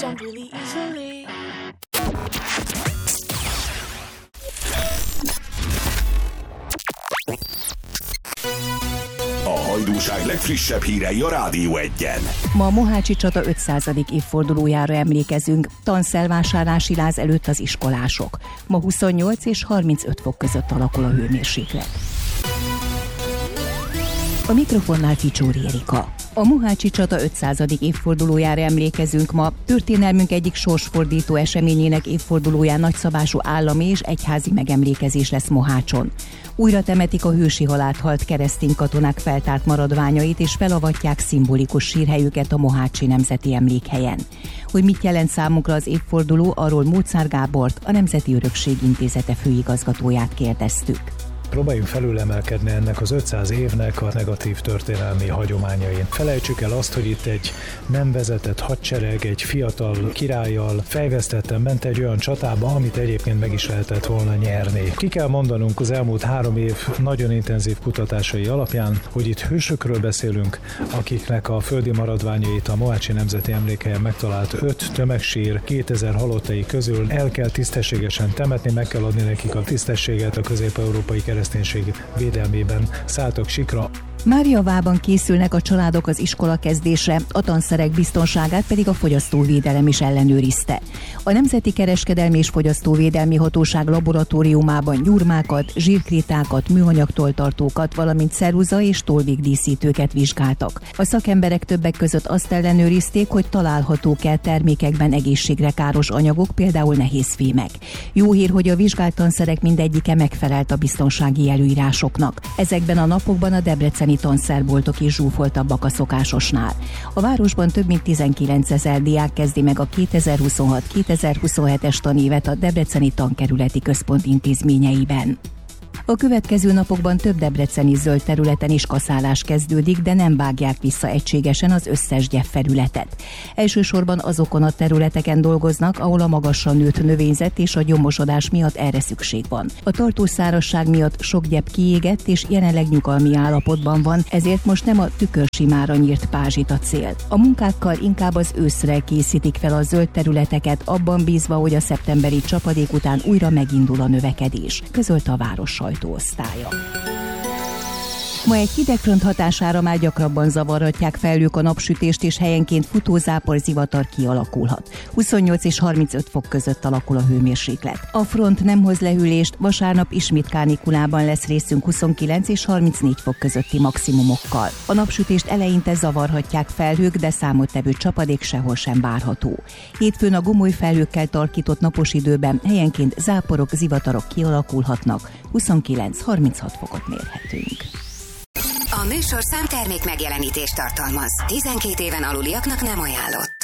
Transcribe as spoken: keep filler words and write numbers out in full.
jump really easily. A hajdúság legfrissebb hírei a Rádió Egyen. Ma a Mohácsi csata ötszázadik évfordulójára emlékezünk, tanszelvásárlási láz előtt az iskolások. Ma huszonnyolc és harmincöt fok között alakul a hőmérséklet. A mikrofonnál Ficsóri Erika. A Mohácsi csata ötszázadik évfordulójára emlékezünk ma. Történelmünk egyik sorsfordító eseményének évfordulóján nagyszabású állami és egyházi megemlékezés lesz Mohácson. Újra temetik a hősi halált halt keresztény katonák feltárt maradványait, és felavatják szimbolikus sírhelyüket a Mohácsi Nemzeti Emlékhelyen. Hogy mit jelent számunkra az évforduló, arról Móczár Gábort, a Nemzeti Örökség Intézete főigazgatóját kérdeztük. Próbáljunk felülemelkedni ennek az ötszáz évnek a negatív történelmi hagyományain. Felejtsük el azt, hogy itt egy nem vezetett hadsereg, egy fiatal királlyal fejvesztetten ment egy olyan csatába, amit egyébként meg is lehetett volna nyerni. Ki kell mondanunk az elmúlt három év nagyon intenzív kutatásai alapján, hogy itt hősökről beszélünk, akiknek a földi maradványait a Mohácsi Nemzeti Emlékhelyen megtalált öt tömegsír kétezer halottai közül el kell tisztességesen temetni, meg kell adni nekik a tisztességet a közép-európai kereszténység védelmében szálltak sikra. Máriavában készülnek a családok az iskola kezdésre, a tanszerek biztonságát pedig a fogyasztóvédelem is ellenőrizte. A Nemzeti Kereskedelmi és Fogyasztóvédelmi Hatóság laboratóriumában gyurmákat, zsírkrétákat, műanyagtoltartókat, valamint ceruza és tollvégdíszítőket vizsgáltak. A szakemberek többek között azt ellenőrizték, hogy találhatók-e termékekben egészségre káros anyagok, például nehézfémek. Jó hír, hogy a vizsgált tanszerek mindegyike megfelelt a biztonsági előírásoknak. Ezekben a napokban a debreceni tanszerboltok is zsúfoltabbak a szokásosnál. A városban több mint tizenkilencezer diák kezdi meg a kétezer-huszonhat kétezer-huszonhetes tanévet a Debreceni Tankerületi Központ intézményeiben. A következő napokban több debreceni zöld területen is kaszálás kezdődik, de nem vágják vissza egységesen az összes gyepfelületet. Elsősorban azokon a területeken dolgoznak, ahol a magasra nőtt növényzet és a gyomosodás miatt erre szükség van. A tartós szárazság miatt sok gyep kiégett és jelenleg nyugalmi állapotban van, ezért most nem a tükörsimára nyírt pázsit a cél. A munkákkal inkább az őszre készítik fel a zöld területeket, abban bízva, hogy a szeptemberi csapadék után újra megindul a növekedés, közölte a város sajtóosztálya. Ma egy hidegfront hatására már gyakrabban zavarhatják felhők a napsütést, és helyenként futózápor, zivatar kialakulhat. huszonnyolc és harmincöt fok között alakul a hőmérséklet. A front nem hoz lehűlést, vasárnap ismét kánikulában lesz részünk huszonkilenc és harmincnégy fok közötti maximumokkal. A napsütést eleinte zavarhatják felhők, de számottevő csapadék sehol sem várható. Hétfőn a gomoly felhőkkel tarkított napos időben helyenként záporok, zivatarok kialakulhatnak, huszonkilenc-harminchat fokot mérhetünk. A műsorszám termék megjelenítést tartalmaz. tizenkét éven aluliaknak nem ajánlott.